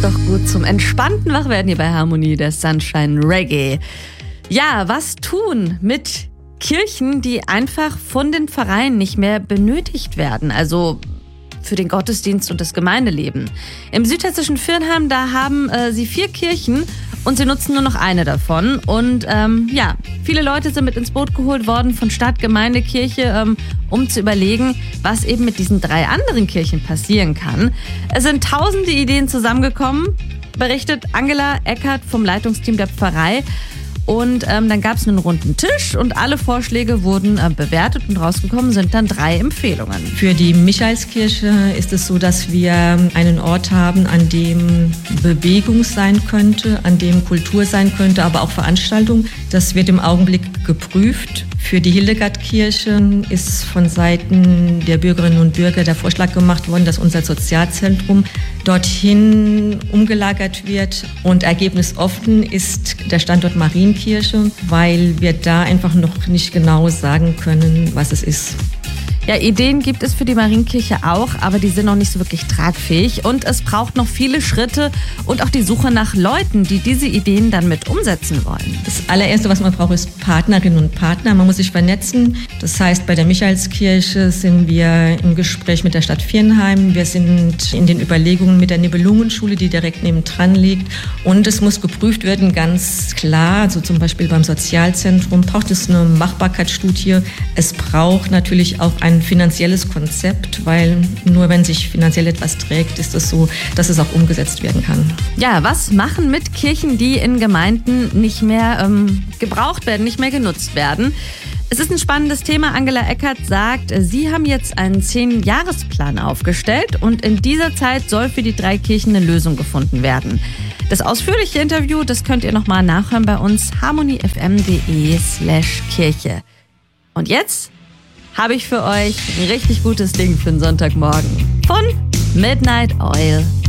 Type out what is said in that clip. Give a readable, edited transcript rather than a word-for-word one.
doch gut zum entspannten Wachwerden hier bei Harmonie, der Sunshine Reggae. Ja, was tun mit Kirchen, die einfach von den Pfarreien nicht mehr benötigt werden? Also für den Gottesdienst und das Gemeindeleben. Im südhessischen Viernheim, da haben sie 4 Kirchen und sie nutzen nur noch eine davon. Und viele Leute sind mit ins Boot geholt worden von Stadt, Gemeinde, Kirche, um zu überlegen, was eben mit diesen 3 anderen Kirchen passieren kann. Es sind tausende Ideen zusammengekommen, berichtet Angela Eckert vom Leitungsteam der Pfarrei. Und dann gab es einen runden Tisch und alle Vorschläge wurden bewertet und rausgekommen sind dann 3 Empfehlungen. Für die Michaelskirche ist es so, dass wir einen Ort haben, an dem Bewegung sein könnte, an dem Kultur sein könnte, aber auch Veranstaltung. Das wird im Augenblick geprüft. Für die Hildegardkirche ist von Seiten der Bürgerinnen und Bürger der Vorschlag gemacht worden, dass unser Sozialzentrum dorthin umgelagert wird. Und ergebnisoffen ist der Standort Marienkirche, weil wir da einfach noch nicht genau sagen können, was es ist. Ja, Ideen gibt es für die Marienkirche auch, aber die sind noch nicht so wirklich tragfähig. Und es braucht noch viele Schritte und auch die Suche nach Leuten, die diese Ideen dann mit umsetzen wollen. Das allererste, was man braucht, ist Partnerinnen und Partner. Man muss sich vernetzen. Das heißt, bei der Michaelskirche sind wir im Gespräch mit der Stadt Viernheim. Wir sind in den Überlegungen mit der Nibelungenschule, die direkt nebendran liegt. Und es muss geprüft werden, ganz klar, also zum Beispiel beim Sozialzentrum braucht es eine Machbarkeitsstudie. Es braucht natürlich auch ein finanzielles Konzept, weil nur wenn sich finanziell etwas trägt, ist es so, dass es auch umgesetzt werden kann. Ja, was machen mit Kirchen, die in Gemeinden nicht mehr gebraucht werden, nicht mehr genutzt werden? Es ist ein spannendes Thema. Angela Eckert sagt, sie haben jetzt einen 10-Jahresplan aufgestellt und in dieser Zeit soll für die 3 Kirchen eine Lösung gefunden werden. Das ausführliche Interview, das könnt ihr nochmal nachhören bei uns, harmoniefm.de/Kirche. Und jetzt habe ich für euch ein richtig gutes Ding für den Sonntagmorgen von Midnight Oil.